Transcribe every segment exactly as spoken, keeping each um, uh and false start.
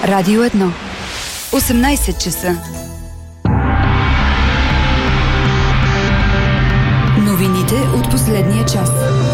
Радио едно. осемнайсет часа. Новините от последния час.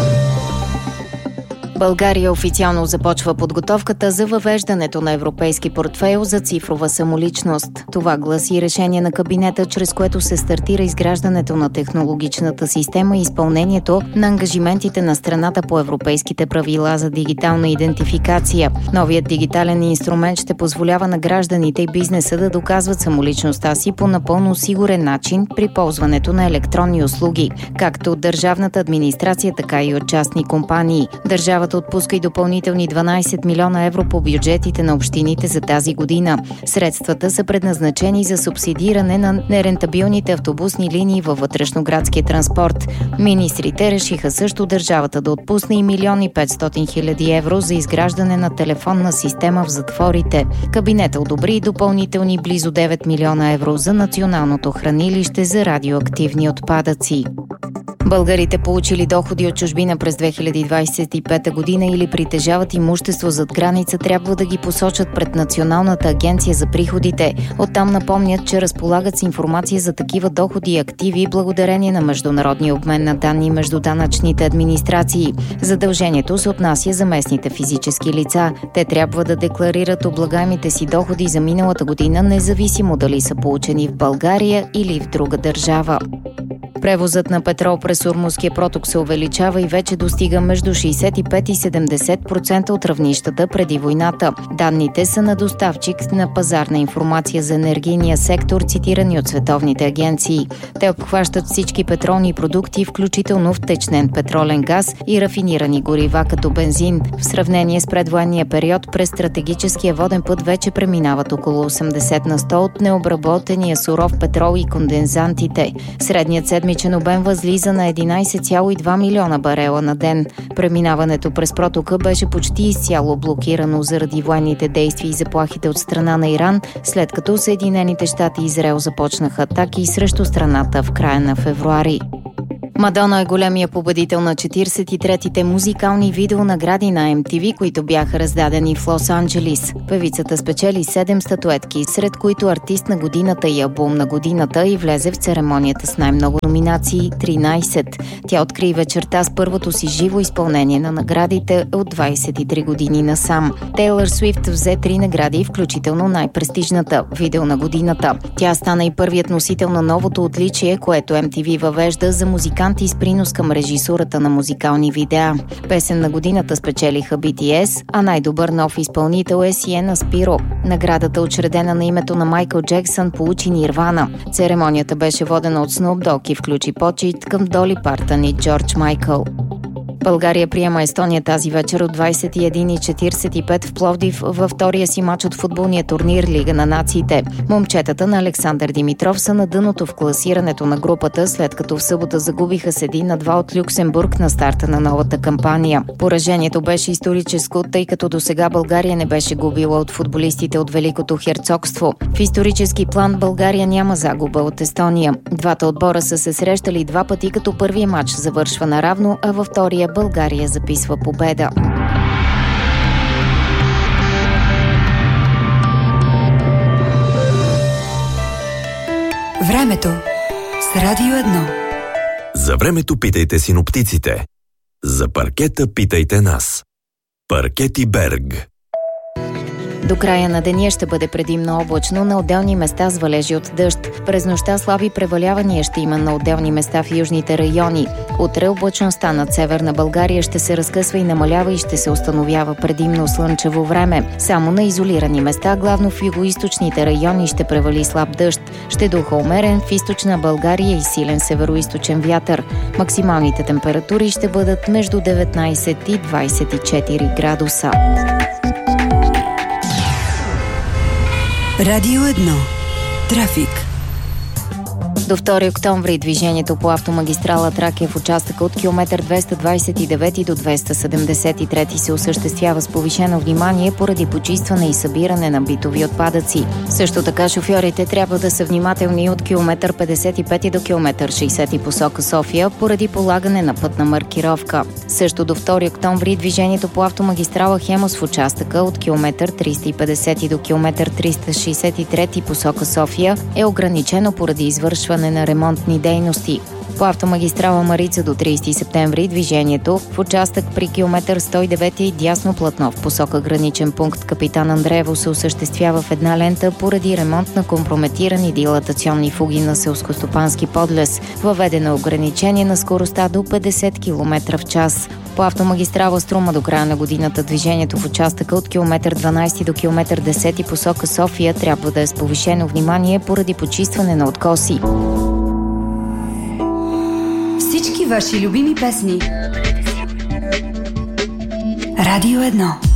България официално започва подготовката за въвеждането на европейски портфейл за цифрова самоличност. Това гласи решение на кабинета, чрез което се стартира изграждането на технологичната система и изпълнението на ангажиментите на страната по европейските правила за дигитална идентификация. Новият дигитален инструмент ще позволява на гражданите и бизнеса да доказват самоличността си по напълно сигурен начин при ползването на електронни услуги, както от държавната администрация, така и от частни компании. Държавата отпуска и допълнителни дванайсет милиона евро по бюджетите на общините за тази година. Средствата са предназначени за субсидиране на нерентабилните автобусни линии във вътрешноградския транспорт. Министрите решиха също държавата да отпусне и милион и петстотин хиляди евро за изграждане на телефонна система в затворите. Кабинета одобри и допълнителни близо девет милиона евро за националното хранилище за радиоактивни отпадъци. Българите, получили доходи от чужбина през две хиляди двайсет и пета година или притежават имущество зад граница, трябва да ги посочат пред Националната агенция за приходите. Оттам напомнят, че разполагат с информация за такива доходи и активи благодарение на международния обмен на данни между данъчните администрации. Задължението се отнася за местните физически лица. Те трябва да декларират облагаемите си доходи за миналата година, независимо дали са получени в България или в друга държава. Превозът на петрол през Ормузския проток се увеличава и вече достига между шейсет и пет и седемдесет процента от равнищата преди войната. Данните са на доставчик на пазарна информация за енергийния сектор, цитирани от световните агенции. Те обхващат всички петролни продукти, включително втечнен петролен газ и рафинирани горива като бензин. В сравнение с предвоенния период през стратегическия воден път вече преминават около осемдесет на сто от необработения суров петрол и кондензантите. Средният седмичен обем възлиза на единайсет цяло и две милиона барела на ден. Преминаването през протока беше почти изцяло блокирано заради военните действия и заплахите от страна на Иран, след като Съединените щати и Израел започнаха атаки срещу страната в края на февруари. Мадона е големия победител на четирийсет и третите музикални видеонагради на Ем Ти Ви, които бяха раздадени в Лос-Анджелис. Певицата спечели седем статуетки, сред които артист на годината и албум на годината, и влезе в церемонията с най-много номинации – тринайсет. Тя откри вечерта с първото си живо изпълнение на наградите от двайсет и три години насам. Тейлър Суифт взе три награди, включително най-престижната – видео на годината. Тя стана и първият носител на новото отличие, което Ем Ти Ви въвежда за музиканти с принос към режисурата на музикални видеа. Песен на годината спечелиха Би Ти Ес, а най-добър нов изпълнител е Сиена Спиро. Наградата, учредена на името на Майкъл Джексън, получи Нирвана. Церемонията беше водена от Снуп Дог и включи почит към Доли Партън и Джордж Майкъл. България приема Естония тази вечер от двайсет и една и четирийсет и пет в Пловдив във втория си мач от футболния турнир Лига на нациите. Момчетата на Александър Димитров са на дъното в класирането на групата, след като в събота загубиха с един на два от Люксембург на старта на новата кампания. Поражението беше историческо, тъй като досега България не беше губила от футболистите от Великото херцогство. В исторически план България няма загуба от Естония. Двата отбора са се срещали два пъти, като първия мач завършва наравно, а във втория България записва победа. Времето с Радио едно. За времето питайте синоптиците. За паркета питайте нас. Паркети Берг. До края на деня ще бъде предимно облачно, на отделни места с валежи от дъжд. През нощта слаби превалявания ще има на отделни места в южните райони. Утре облачността над северна България ще се разкъсва и намалява и ще се установява предимно слънчево време. Само на изолирани места, главно в югоизточните райони, ще превали слаб дъжд. Ще духа умерен в източна България и силен североизточен вятър. Максималните температури ще бъдат между деветнайсет и двайсет и четири градуса. Радио едно. Трафик. До втори октомври движението по автомагистрала Тракия в участъка от километър двеста двадесет и девети до двеста седемдесет и трети се осъществява с повишено внимание поради почистване и събиране на битови отпадъци. Също така шофьорите трябва да са внимателни от километър петдесет и пети до километър шейсети посока София поради полагане на пътна маркировка. Също до втори октомври движението по автомагистрала Хемус в участъка от километър триста и петдесет до километър триста шейсет и трети посока София е ограничено поради извършване на ремонтни дейности. По автомагистрала Марица до тридесети септември движението в участък при километър сто и девет дясно платно в посока граничен пункт Капитан Андреево се осъществява в една лента поради ремонт на компрометирани дилатационни фуги на селскостопански подлез. Въведено е ограничение на скоростта до петдесет километра в час. По автомагистрала Струма до края на годината движението в участъка от километър дванадесети до километър десети посока София трябва да е с повишено внимание поради почистване на откоси. Всички ваши любими песни. Радио едно.